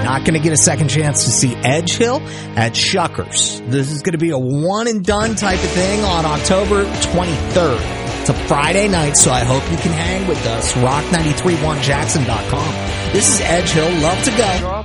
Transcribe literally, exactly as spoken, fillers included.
not going to get a second chance to see Edge Hill at Shuckers. This is going to be a one-and-done type of thing on October twenty-third. It's a Friday night, so I hope you can hang with us. rock nine three one jackson dot com. This is Edge Hill. Love to go.